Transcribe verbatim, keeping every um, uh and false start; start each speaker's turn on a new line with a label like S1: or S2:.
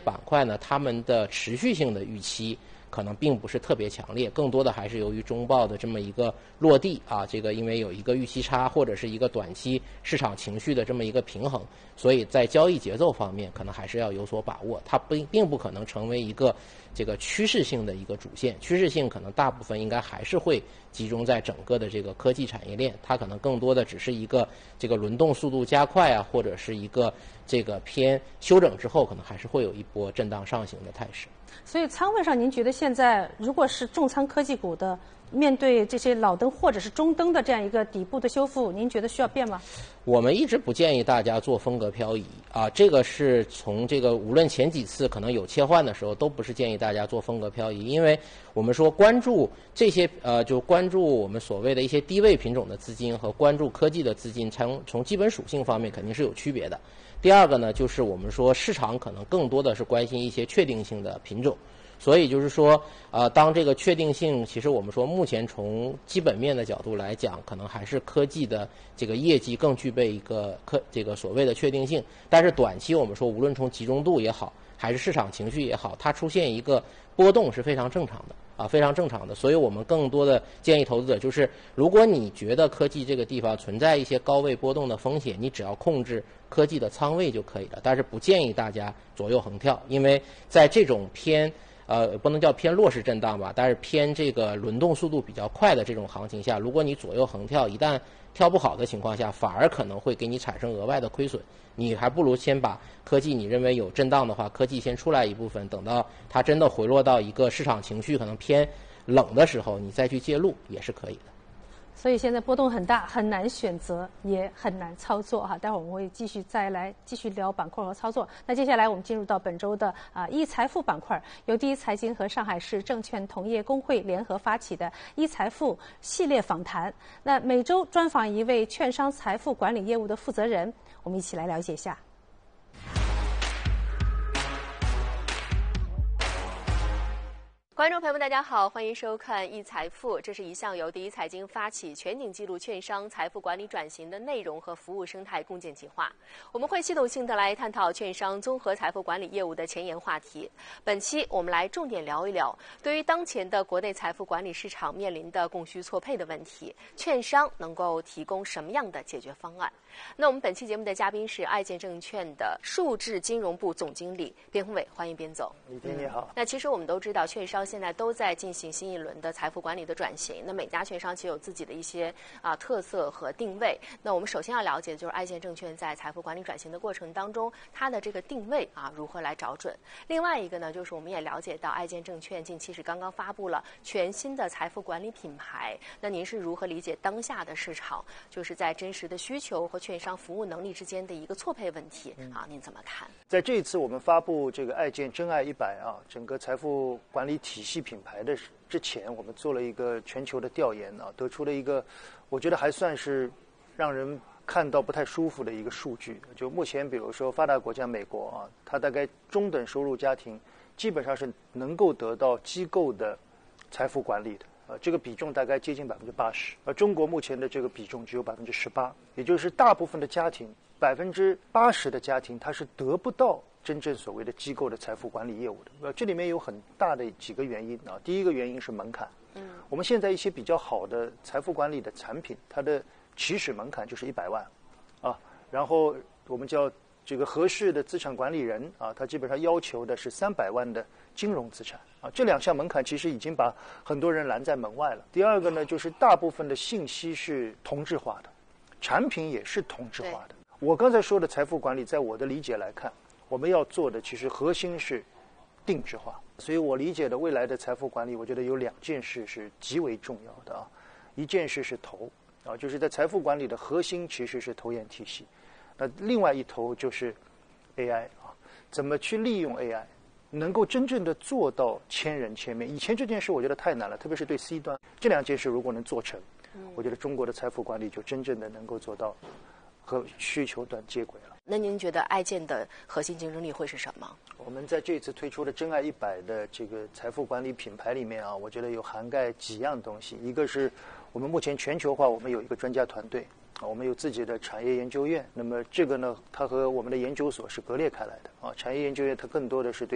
S1: 板块呢，他们的持续性的预期可能并不是特别强烈，更多的还是由于中报的这么一个落地啊，这个因为有一个预期差或者是一个短期市场情绪的这么一个平衡，所以在交易节奏方面可能还是要有所把握，它不并不可能成为一个这个趋势性的一个主线，趋势性可能大部分应该还是会集中在整个的这个科技产业链，它可能更多的只是一个这个轮动速度加快啊，或者是一个这个偏休整之后可能还是会有一波震荡上行的态势。
S2: 所以仓位上您觉得现在如果是重仓科技股的，面对这些老灯或者是中灯的这样一个底部的修复，您觉得需要变吗？
S1: 我们一直不建议大家做风格漂移啊，这个是从这个无论前几次可能有切换的时候，都不是建议大家做风格漂移，因为我们说关注这些呃，就关注我们所谓的一些低位品种的资金和关注科技的资金，从从基本属性方面肯定是有区别的。第二个呢，就是我们说市场可能更多的是关心一些确定性的品种。所以就是说，呃，当这个确定性，其实我们说目前从基本面的角度来讲，可能还是科技的这个业绩更具备一个科这个所谓的确定性。但是短期我们说，无论从集中度也好，还是市场情绪也好，它出现一个波动是非常正常的啊，非常正常的。所以我们更多的建议投资者就是，如果你觉得科技这个地方存在一些高位波动的风险，你只要控制科技的仓位就可以了。但是不建议大家左右横跳，因为在这种偏呃，不能叫偏弱势震荡吧，但是偏这个轮动速度比较快的这种行情下，如果你左右横跳，一旦跳不好的情况下，反而可能会给你产生额外的亏损。你还不如先把科技，你认为有震荡的话，科技先出来一部分，等到它真的回落到一个市场情绪可能偏冷的时候，你再去介入也是可以的。
S2: 所以现在波动很大，很难选择，也很难操作哈。待会儿我们会继续再来继续聊板块和操作。那接下来我们进入到本周的啊一财富板块，由第一财经和上海市证券同业公会联合发起的一财富系列访谈。那每周专访一位券商财富管理业务的负责人，我们一起来了解一下。
S3: 观众朋友们，大家好，欢迎收看易财富。这是一项由第一财经发起全景记录券商财富管理转型的内容和服务生态共建计划。我们会系统性的来探讨券商综合财富管理业务的前沿话题。本期我们来重点聊一聊，对于当前的国内财富管理市场面临的供需错配的问题，券商能够提供什么样的解决方案？那我们本期节目的嘉宾是爱建证券的数字金融部总经理边宏伟，欢迎边总。
S4: 李婷你好。
S3: 那其实我们都知道，券商现在都在进行新一轮的财富管理的转型。那每家券商其实有自己的一些啊特色和定位。那我们首先要了解的就是爱建证券在财富管理转型的过程当中，它的这个定位啊如何来找准。另外一个呢，就是我们也了解到爱建证券近期是刚刚发布了全新的财富管理品牌。那您是如何理解当下的市场，就是在真实的需求和券商服务能力之间的一个错配问题啊？您怎么看？
S4: 在这一次我们发布这个爱建真爱一百啊，整个财富管理体系品牌的之前，我们做了一个全球的调研啊，得出了一个我觉得还算是让人看到不太舒服的一个数据。就目前比如说发达国家美国啊，它大概中等收入家庭基本上是能够得到机构的财富管理的。呃，这个比重大概接近百分之八十，而中国目前的这个比重只有百分之十八，也就是大部分的家庭，百分之八十的家庭，它是得不到真正所谓的机构的财富管理业务的。呃，这里面有很大的几个原因啊。第一个原因是门槛，嗯，我们现在一些比较好的财富管理的产品，它的起始门槛就是一百万，啊，然后我们叫这个合适的资产管理人啊，他基本上要求的是三百万的金融资产啊，这两项门槛其实已经把很多人拦在门外了。第二个呢，就是大部分的信息是同质化的，产品也是同质化的。我刚才说的财富管理，在我的理解来看，我们要做的其实核心是定制化。所以我理解的未来的财富管理，我觉得有两件事是极为重要的啊，一件事是投啊，就是在财富管理的核心其实是投研体系。那另外一头就是 A I 啊，怎么去利用 A I， 能够真正的做到千人千面。以前这件事我觉得太难了，特别是对 C 端。这两件事如果能做成，我觉得中国的财富管理就真正的能够做到和需求端接轨了。
S3: 那您觉得爱建的核心竞争力会是什么？
S4: 我们在这次推出的真爱一百的这个财富管理品牌里面啊，我觉得有涵盖几样东西。一个是我们目前全球化，我们有一个专家团队。我们有自己的产业研究院，那么这个呢，它和我们的研究所是割裂开来的啊。产业研究院它更多的是对